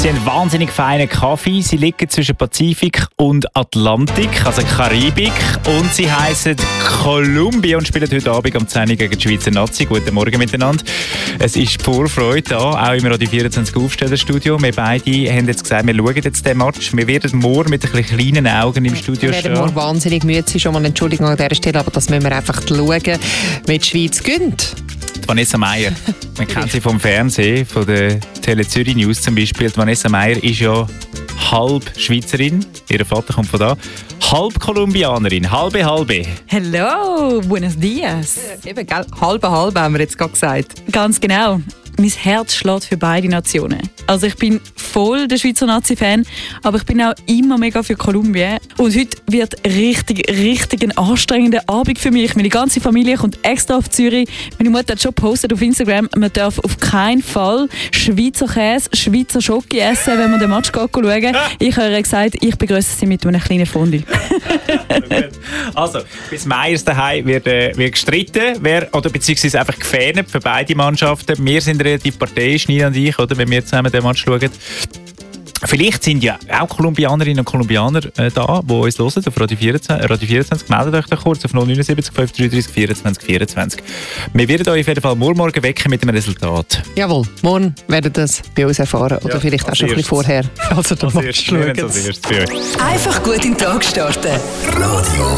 Sie haben wahnsinnig feinen Kaffee. Sie liegen zwischen Pazifik und Atlantik, also Karibik. Und sie heissen Kolumbien und spielen heute Abend um 10 Uhr gegen die Schweizer Nazi. Guten Morgen miteinander. Es ist Vorfreude da, auch im Radio 24 Aufstellerstudio. Wir beide haben jetzt gesagt, wir schauen jetzt den Match. Wir werden morgen mit ein bisschen kleinen Augen im Studio stehen. Wir werden morgen wahnsinnig müde sein. Schon mal Entschuldigung an dieser Stelle, aber das müssen wir einfach schauen, wie die Schweiz gönnt. Vanessa Meier, man kennt sie vom Fernsehen, von der Tele Zürich News zum Beispiel. Die Vanessa Meier ist ja halb Schweizerin, ihr Vater kommt von da, halb Kolumbianerin, halbe. Hello, buenos dias. Eben, gell? Halbe haben wir jetzt gerade gesagt. Ganz genau. Mein Herz schlägt für beide Nationen. Also ich bin voll der Schweizer Nazi-Fan, aber ich bin auch immer mega für Kolumbien. Und heute wird richtig ein anstrengender Abend für mich. Meine ganze Familie kommt extra auf Zürich. Meine Mutter hat schon gepostet auf Instagram, man darf auf keinen Fall Schweizer Käse, Schweizer Schoki essen, wenn man den Match schauen. Ich habe ihr gesagt, ich begrüße sie mit einem kleinen Fondue. Also, bis Meiers daheim wird gestritten, beziehungsweise einfach gefähnet für beide Mannschaften. Wir sind relativ parteiisch, Nina und ich, oder, wenn wir zusammen den Match schauen. Vielleicht sind ja auch Kolumbianerinnen und Kolumbianer da, die uns hören auf Radio 24. Meldet euch doch kurz auf 079 533 24 24. Wir werden euch auf jeden Fall morgen wecken mit dem Resultat. Jawohl, morgen werdet ihr das bei uns erfahren. Oder vielleicht auch schon ein bisschen vorher. Also, als erstes. Einfach gut in den Tag starten. Radio